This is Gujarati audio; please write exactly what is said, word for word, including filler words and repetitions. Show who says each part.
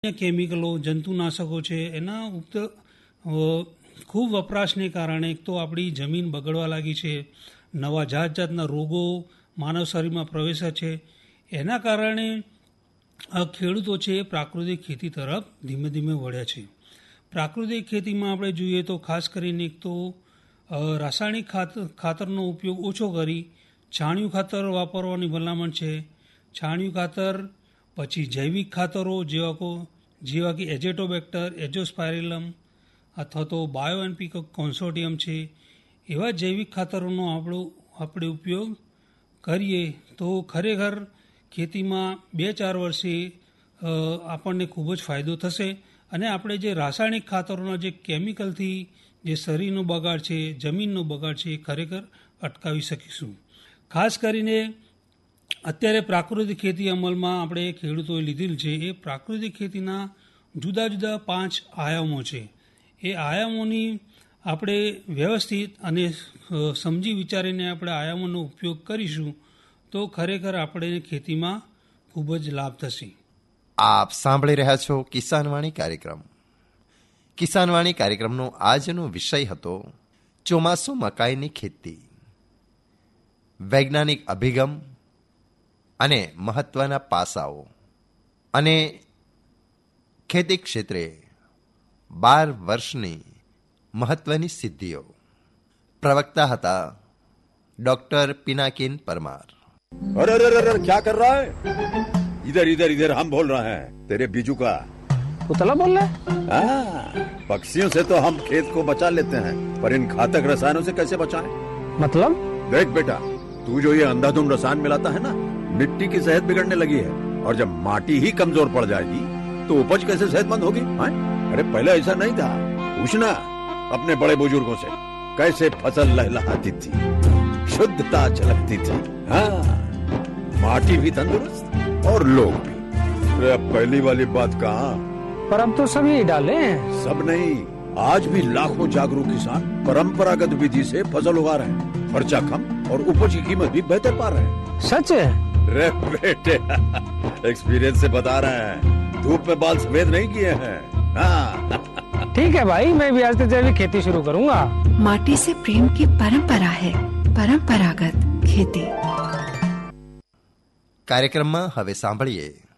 Speaker 1: કેમિકલો, જંતુનાશકો છે એના ઉપ ખૂબ વપરાશને કારણે એક તો આપણી જમીન બગડવા લાગી છે, નવા જાત જાતના રોગો માનવ શરીરમાં પ્રવેશ્યા છે. એના કારણે ખેડૂતો છે એ પ્રાકૃતિક ખેતી તરફ ધીમે ધીમે વળ્યા છે. પ્રાકૃતિક ખેતીમાં આપણે જોઈએ તો ખાસ કરીને એક તો રાસાયણિક ખાતર ખાતરનો ઉપયોગ ઓછો કરી છાણિયું ખાતર વાપરવાની ભલામણ છે. છાણિયું ખાતર, પછી જૈવિક ખાતરો જેવા કો જેવા કે એજેટોબેક્ટર, એઝોસ્પાયરિલમ અથવા તો બાયો એનપીકે કોન્સોર્ટિયમ છે, એવા જૈવિક ખાતરોનો આપણો આપણે ઉપયોગ કરીએ તો ખરેખર ખેતીમાં બે ચાર વર્ષે આપણને ખૂબ જ ફાયદો થશે અને આપણે જે રાસાયણિક ખાતરોના જે કેમિકલથી જે શરીરનો બગાડ છે, જમીનનો બગાડ છે, એ ખરેખર અટકાવી શકીશું. ખાસ કરીને અત્યારે પ્રાકૃતિક ખેતી અમલમાં આપણે ખેડૂતોએ લીધેલ છે. એ પ્રાકૃતિક ખેતીના જુદા જુદા પાંચ આયામો છે. એ આયામોની આપણે વ્યવસ્થિત અને સમજી વિચારીને આપણે આયામોનો ઉપયોગ કરીશું તો ખરેખર આપણે ખેતીમાં ખૂબ જ લાભ થશે.
Speaker 2: આપ સાંભળી રહ્યા છો કિસાનવાણી કાર્યક્રમ. કિસાનવાણી કાર્યક્રમનો આજનો વિષય હતો ચોમાસુ મકાઈની ખેતી, વૈજ્ઞાનિક અભિગમ અને મહત્વના પાસાઓ અને ખેતી ક્ષેત્રે બાર વર્ષની મહત્વની સિદ્ધિઓ. પ્રવક્તા હતા ડોક્ટર પિનાકિન પરમાર.
Speaker 3: अरे अरे अरे क्या कर रहा है? इधर इधर इधर हम बोल रहे हैं तेरे बीजू का.
Speaker 4: उतला बोल रहा है?
Speaker 3: हाँ, पक्षियों से तो हम खेत को बचा लेते हैं, पर इन घातक रसायनों से कैसे बचाएं?
Speaker 4: मतलब?
Speaker 3: देख बेटा, तू जो ये अंधाधुंध रसायन मिलाता है ना, मिट्टी की सेहत बिगड़ने लगी है. और जब माटी ही कमजोर पड़ जाएगी तो उपज कैसे सेहतमंद होगी? हाँ? अरे पहले ऐसा नहीं था. पूछना अपने बड़े बुजुर्गों से, कैसे फसल लहलहाती थी, शुद्धता झलकती थी. हाँ, माटी भी तंदुरुस्त और लोग भी. अरे अब पहली वाली बात कहाँ?
Speaker 4: पर अब तो सब यही डाले हैं.
Speaker 3: सब नहीं, आज भी लाखों जागरूक किसान परंपरागत विधि से फसल उगा रहे हैं. खर्चा कम और उपज की कीमत भी बेहतर पा रहे हैं.
Speaker 4: सच है?
Speaker 3: रे बेटे, एक्सपीरियंस से बता रहे हैं. धूप में बाल सफेद नहीं किए हैं. हाँ.
Speaker 4: ठीक है भाई, मैं भी आज से जैविक खेती शुरू करूंगा.
Speaker 5: माटी से प्रेम की परंपरा है परंपरागत ખેતી.
Speaker 2: કાર્યક્રમમાં હવે સાંભળીએ